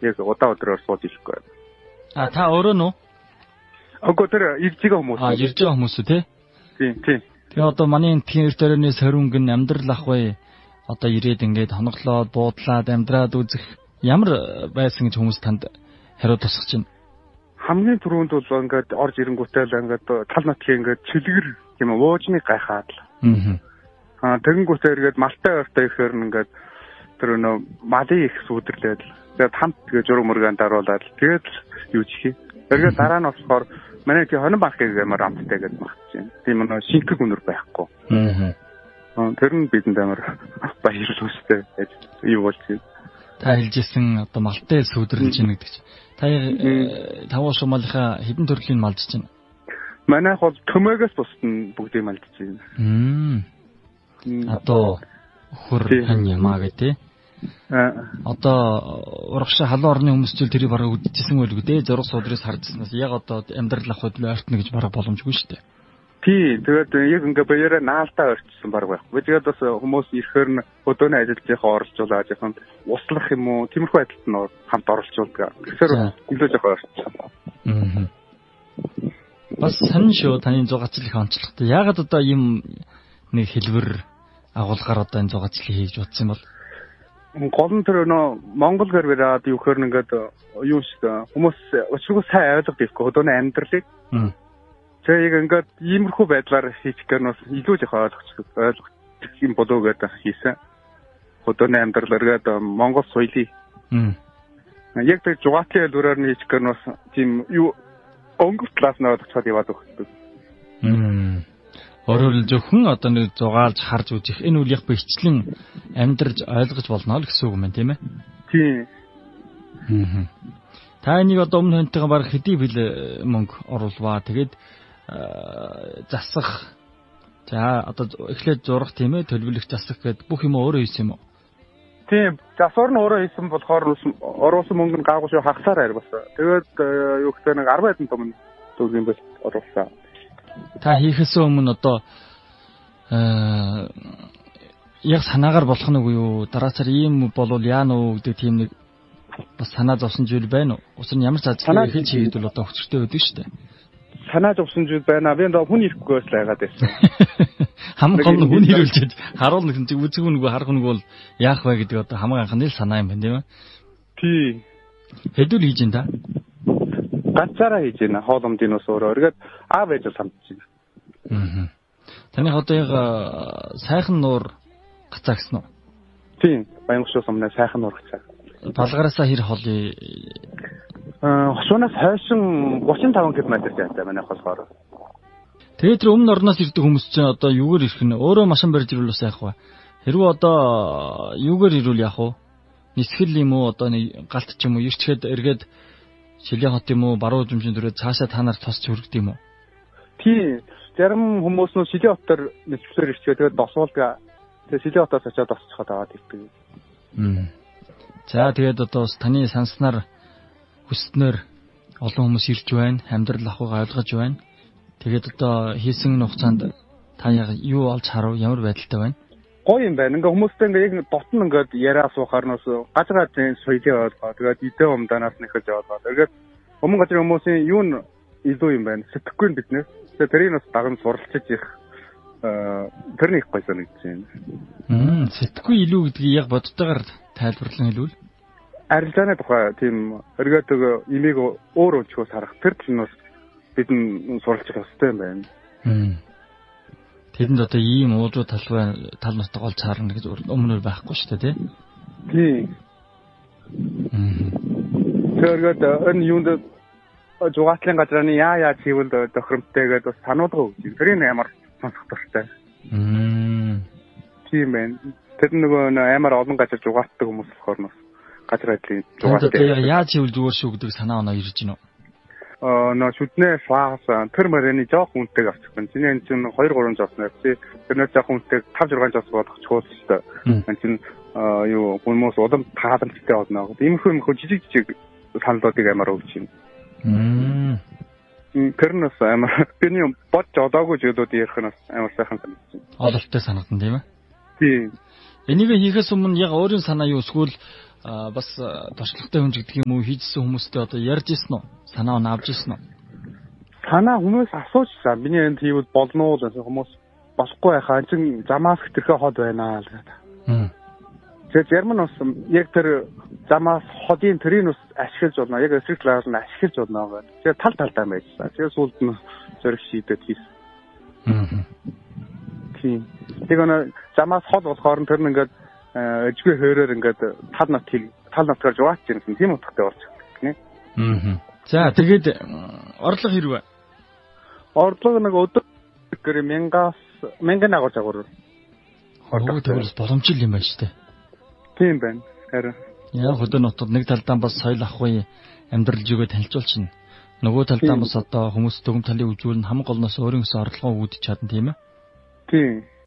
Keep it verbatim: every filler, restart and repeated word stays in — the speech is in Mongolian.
яг удаа өдрөөр сууж ирэхгүй. А та өөрөө нөө? Агуу тэр ирж байгаа хүмүүс. А ирж байгаа хүмүүс үү те? Тийм тийм. Тэгээ одоо манай тхийн эр төрөний сорингийн амьдрал ах бай одоо ирээд ингээд хоноглоод буудлаад амьдраад үзэх ямар байсан гэж хүмүүс танд хариу тусгаж байна. Хамгийн түрүүнд бол ингээд орж ирэнгүүтээ л ингээд тал нутгийн ингээд чөлгөр тийм үү уужны гайхаад л. Аа. Аа тэгэнгүүтээ эргээд малтай өртөө ихээр ингээд тэр нөө малын их сүдэрлээд л. Тэгээд хамт тэгээ жураг мөргөнд даруулаад тэгээд юу чих. Тэгээд дараа нь болохоор манай тий хонон банкыг ямар амттай гэж багч байна. Тийм нөө шинкэг үнэр байхгүй. Аа. Тэр нь бидэнд амар баярлал үстэй гэж юу болчих. Та хэлжсэн одоо малтай сүдэрлж ийн гэдэг чинь. Та тавуу шумалынхаа хэдэн төрлийн малдж байна? Манайх бол төмөөгөөс бусд нь бүгдийг малдж байна. Мм. Одоо хөр хань ямаа гэдэг. Аа. Одоо урагшаа халуун орны хүмүүс ч тэрийг бараг үдчихсэн байлгүй дээ. Зураг суудрээс хардсанаас яг одоо амьдрал ах хөдлөө ойртно гэж бараг боломжгүй шүү дээ. Тий, тэгээд яг ингээ баяраа наалтаа орчсон баг байхгүй. Тэгээд бас хүмүүс ирэхээр нь өдөөний ажилтныхаа оролцуулаад яхан услах юм уу, тиймэрхүү байдалд нь хамт оролцуулдаг. Тэгэхээр нөлөө жоох орчсон. Аа. Бас сонь шүү таны зугаачлал их онцлогтой. Яагаад одоо ийм нэг хэлбэр агуулгаар одоо энэ зугаачлалыг хийж утсан бол? Гол нь тэр нөө Монгол гэрвэраад юу гэхээр ингээд юу шиг хүмүүс өчигөө сайн ойлгох гэхгүй өдөөний амьдралыг. Аа. Тэгээ ингээд иймэрхүү байдлаар хийчих гэн бас илүү их ойлгочих ойлгох юм болов уу гэдэг хийсэн. Өдөөний амьдрал эргээд Монгол соёлыг. Аа. Яг тэр жугатлын хэлбэрээр нь хийчих гэн бас тийм юу өнгө талаас нь ойлгоцоод яваад өгдөг. Аа. Өөрөөр зөвхөн одоо нэг зугаалж харж үзэх энэ үйл яг бичлэн амьдарч ойлгож болно л гэсэн үг юм тийм ээ. Тийм. Аа. Та энийг одоо өмнө хөнтэйгээ баг хэдий бил мөнгө оруулваа. Тэгээд засах. За одоо эхлээд зурах тийм ээ, төлөвлөх засах гэдэг бүх юм өөрөө хийсэн юм уу? Тийм, засвар нь өөрөө хийсэн болохоор оруулсан мөнгө нь гаагуй шүү хагасаар харь бас. Тэгээд юу гэхээр нэг арван хэдэн том зүйл юм бол оруулсан. Та хийхээс өмнө одоо э яг санаагаар болох нь үгүй юу? Дараачаар ийм болвол яа нөө гэдэг тийм нэг бас санаа зовсон зүйл байна уу? Усар нь ямар ч ажил хийж хийгээд бол одоо хүчтэй байдаг шүү дээ. Санаа зовсон зүйл байна. Би энэ хүн ирэхгүйс л байгаад байсан. Хамгийн гол нь хүн ирүүлчихэд харуул нэг үзэг үнгүү харах үнгүү бол яах вэ гэдэг одоо хамгийн анхны санаа юм байна тийм ээ. Тий. Хэдүүл хийж ин та? Ганцаараа хийж байна. Хооломдын ус өөрөө. Эргээд аав ээж самдж Аа. байна. Таны одоо яг сайхан нуур гацаа гэсэн үү? Тийм. Баянгуш сумнаа сайхан нуур гацаа. Балгараасаа хэр холъё? Аа, хосоноос хойшин гучин таван км зайтай манайх болохоор. Тэгээд тэр өмнө орноос ирдэг хүмүүс чинь одоо юугаар ирэх нь? Өөрөө машин барьж ирвэл бас яах вэ? Хэрвээ одоо юугаар ирвэл яах вэ? Нисгэл юм уу одоо нэг галт ч юм уу ирчгээд эргээд Шилэн хот юм уу баруун үзмжийн төрөө цаашаа та нар тосч хүрдэг юм уу? Тийм. Зарим хүмүүс нөө Шилэн хотоор нисгэлээр ирчгээд тэгээд досуулга. Тэгээд Шилэн хотоос очиад тосчиход аваад ирдэг. Мм. За тэгээд одоо таны санснаар хүснээр олон хүмүүс ирж байна, амьдрал ахуйгаа ойлгож байна. Тэгээд одоо хийсэн хугацаанд та яг юу олж харав, ямар байдалтай байна? Гоё юм байна. Ингээ хүмүүстэй ингээ яг дотн ингээд яриа суухаар нөөс гажгаад соёлын ойлгоо. Тэгээд идэ умданаас нь эхэлж яваад. Тэгээд өмнө газрын хүмүүсийн юу нь илүү юм байна. Сэтгэхгүй нь биднээс. Тэгээд тэрийг бас даган суралцж их тэр нэг гоё санагдаж байна. Мм, сэтгэхгүй илүү гэдгийг яг бодтойгоор тайлбарлан хэлвэл арилжааны тухай тийм эргээд имийг өөр өнчгөөс харах тэр талнаас бидэн суралцах хэрэгтэй юм байна. Мм. Тэдэнд одоо ийм уурлуу талбай тал нутаг олж харна гэж өмнө байхгүй шүү дээ, тий? Тий. Мм. Тэгээд энэ юунд жугатлын газрын яа яа хийвэл тохиромжтой гэдээ бас сануулга өгч. Тэрийг амар сонсох дуртай. Мм. Тийм байна. Тэр нөгөө амар олон газар жугаатдаг хүмүүс болохоор нь газар байдлын жугаатдаг. Тэгээд яаж хийвэл зүгээр шүү гэдэг санаа оноо ирж гинөө. Аа нөө шүднээ фаас тэр мөрөний жоох үнэтэйг авчих байна. Чиний энэ чинь two three жоос нэ. Тэрнээс жоох үнэтэйг five six жоос бодох чуул шүү дээ. Энэ чинь юу хүмүүс улам тааламжтай болно. Иймэрхүү юм хөө жижиг жижиг саналуудыг амар өгч юм. Мм. Тэрнээс амар биний бодж одоогүй зүйлүүд ярих нь амар сайхан санагдаж байна. Ололттой санагдан тийм ээ. Тийм. Энийг хийхээс өмнө яг өөрийн санаа юу эсвэл а бас туршлагатай хүн гэдэг юм уу хийжсэн хүмүүстэй одоо ярьж ирсэн үү? Санаа нь авч ирсэн үү? Санаа хүмүүс асуужсан. Миний энд хийвэл болно уу гэсэн хүмүүс болохгүй байхаа чин замаас хэтэрхээ хот байна л гэдэг. Хм. Тэгээд зарим нь бас яг тэр замаас ходын тэрийг бас ашиглаж болно. Яг эсрэг талаар нь ашиглаж болно гэдэг. Тэгээд тал талдаа байжсан. Тэгээд сүүлд нь зөрөх шийдэд хийсэн. Хм. Тийм. Тэгээд нэг замаас хол болохоор нь тэр нь ингээд ижгүй хөөрөөр ингээд тал нот хэл тал нот гарч угаач гэсэн тийм утгатай болж байна. Аа. За тэгээд орлого хэрвээ? Орлого нэг өдөр гэр мянгаас мянган агуулж агуур. Хөргөө тэгвэл боломжтой юм байна шүү дээ. Тийм байна. Харин яг хөдөө нутгад нэг талдаа бас соёл ахуй амьдрал жигээ танилцуулчихна. Нөгөө талдаа бас одоо хүмүүс дүгм талын үзүүл нь хамгийн голноос өөрийнхөө орлогоо үүдэж чадна тийм ээ. Тийм.